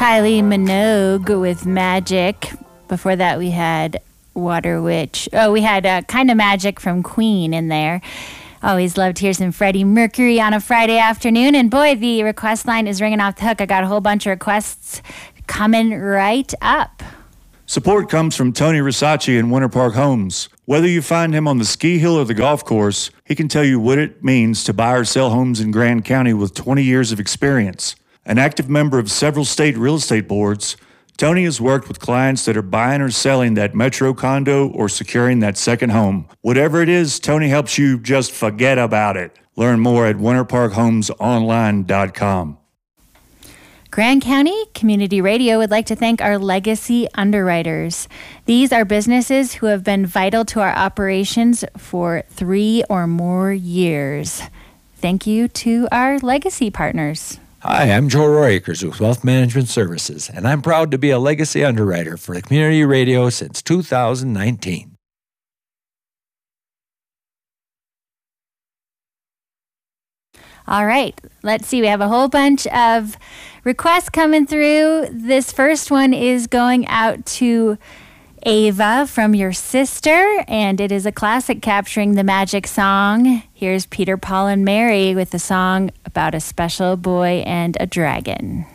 Kylie Minogue with Magic. Before that, we had Water Witch. Oh, we had Kind of Magic from Queen in there. Always love to hear some Freddie Mercury on a Friday afternoon. And boy, the request line is ringing off the hook. I got a whole bunch of requests coming right up. Support comes from Tony Risacci in Winter Park Homes. Whether you find him on the ski hill or the golf course, he can tell you what it means to buy or sell homes in Grand County with 20 years of experience. An active member of several state real estate boards, Tony has worked with clients that are buying or selling that metro condo or securing that second home. Whatever it is, Tony helps you just forget about it. Learn more at winterparkhomesonline.com. Grand County Community Radio would like to thank our legacy underwriters. These are businesses who have been vital to our operations for 3 or more years. Thank you to our legacy partners. Hi, I'm Joe Royakers with Wealth Management Services, and I'm proud to be a legacy underwriter for the Community Radio since 2019. All right, let's see. We have a whole bunch of requests coming through. This first one is going out to Ava from your sister, and it is a classic capturing the magic song. Here's Peter, Paul, and Mary with a song about a special boy and a dragon.